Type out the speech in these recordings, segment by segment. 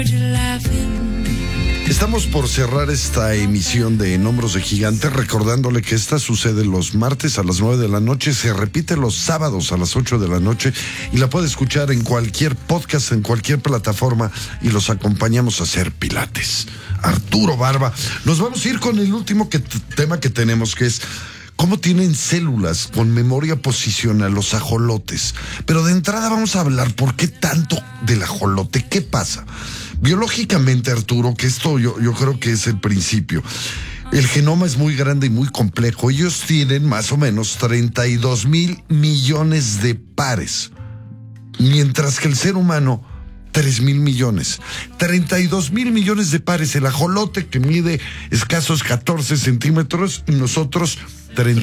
Estamos por cerrar esta emisión de En Hombros de Gigante, recordándole que esta sucede los martes a las 9 de la noche, se repite los sábados a las 8 de la noche y la puede escuchar en cualquier podcast, en cualquier plataforma, y los acompañamos a hacer pilates. Arturo Barba. Nos vamos a ir con el último tema que tenemos, que es cómo tienen células con memoria posicional los ajolotes. Pero de entrada vamos a hablar por qué tanto del ajolote. ¿Qué pasa? Biológicamente, Arturo, que esto yo creo que es el principio. El genoma es muy grande y muy complejo. Ellos tienen más o menos 32 mil millones de pares, mientras que el ser humano 3 mil millones. 32 mil millones de pares. El ajolote, que mide escasos 14 centímetros, y nosotros 3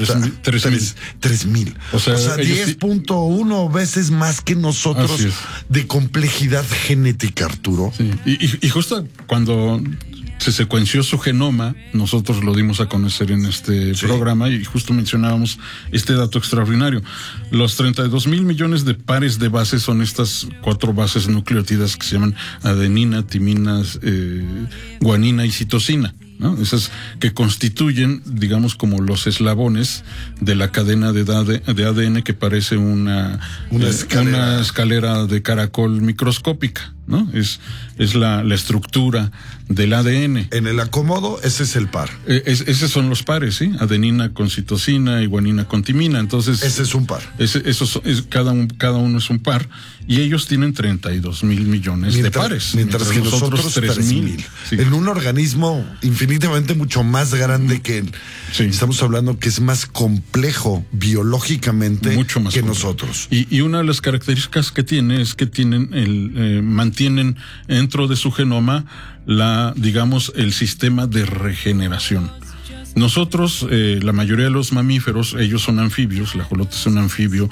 mil. O sea 10.1 veces más que nosotros de complejidad genética, Arturo. Sí. Y justo cuando se secuenció su genoma, nosotros lo dimos a conocer en este programa, y justo mencionábamos este dato extraordinario. Los 32 mil millones de pares de bases son estas 4 bases nucleótidas que se llaman adenina, timina, guanina y citosina, ¿no? Esas que constituyen, digamos, como los eslabones de la cadena de ADN, que parece una escalera de caracol microscópica, ¿no? Es la estructura del ADN. En el acomodo, ese es el par. Esos son los pares, ¿sí? Adenina con citosina y guanina con timina. Entonces, ese es un par. Cada uno es un par, y ellos tienen 32 mil millones de pares. Mientras que nosotros 3 mil. Sí. En un organismo infinitamente mucho más grande que él. Sí. Estamos hablando que es más complejo biológicamente mucho más que complejo. Nosotros. Y una de las características que tiene es que mantienen dentro de su genoma el sistema de regeneración. Nosotros, la mayoría de los mamíferos, ellos son anfibios. El ajolote es un anfibio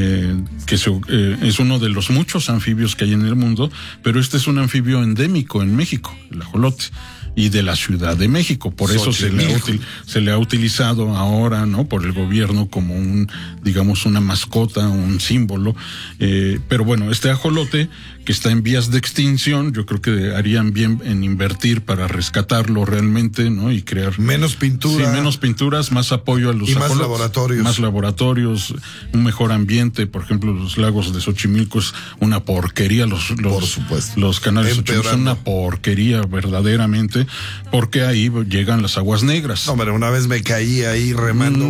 es uno de los muchos anfibios que hay en el mundo, pero este es un anfibio endémico en México, el ajolote, y de la Ciudad de México. Por eso se le ha utilizado ahora, ¿no?, por el gobierno como una mascota, un símbolo. Pero bueno, este ajolote, que está en vías de extinción, yo creo que harían bien en invertir para rescatarlo realmente, ¿no? Y crear menos pintura. Sí, menos pinturas, más apoyo a los ajolotes. Más laboratorios. Más laboratorios, un mejor ambiente. Por ejemplo, los lagos de Xochimilco es una porquería. Por supuesto. Los canales de Xochimilco son una porquería verdaderamente, porque ahí llegan las aguas negras. No, pero una vez me caí ahí remando.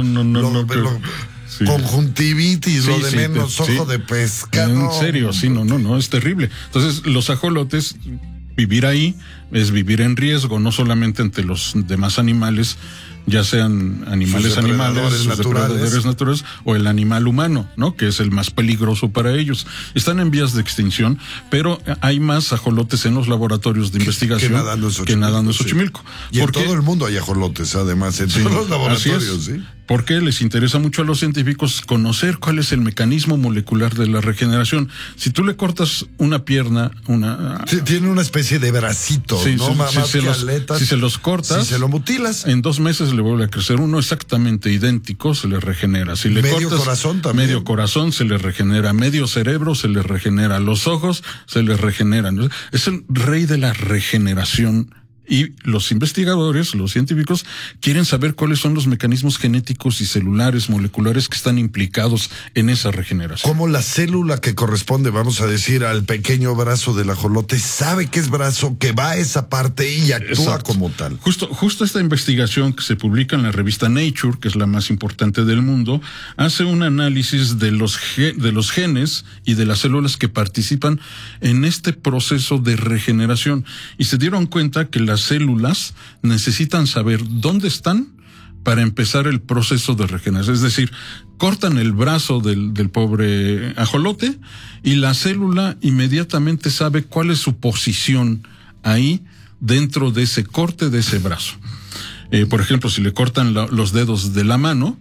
Sí. Conjuntivitis, lo de menos, ojo de pescado. En serio, sí, no, es terrible. Entonces, los ajolotes, vivir ahí es vivir en riesgo, no solamente ante los demás animales, ya sean depredadores naturales o el animal humano, ¿no?, que es el más peligroso para ellos. Están en vías de extinción, pero hay más ajolotes en los laboratorios de investigación que nadando en Xochimilco. Y en todo el mundo hay ajolotes, además, en todos los laboratorios, ¿sí? Porque les interesa mucho a los científicos conocer cuál es el mecanismo molecular de la regeneración. Si tú le cortas una pierna, tiene una especie de bracito, ¿no? Si se los cortas, si se lo mutilas, en 2 meses le vuelve a crecer uno exactamente idéntico, se le regenera. Si le cortas corazón también. Medio corazón, se le regenera. Medio cerebro, se le regenera. Los ojos, se le regeneran. Es el rey de la regeneración. Y los investigadores, los científicos, quieren saber cuáles son los mecanismos genéticos y celulares, moleculares, que están implicados en esa regeneración. Como la célula que corresponde, vamos a decir, al pequeño brazo del ajolote, sabe que es brazo, que va a esa parte y actúa como tal. Justo esta investigación, que se publica en la revista Nature, que es la más importante del mundo, hace un análisis de los genes y de las células que participan en este proceso de regeneración. Y se dieron cuenta que las células necesitan saber dónde están para empezar el proceso de regeneración. Es decir, cortan el brazo del pobre ajolote y la célula inmediatamente sabe cuál es su posición ahí dentro de ese corte de ese brazo. Por ejemplo, si le cortan los dedos de la mano,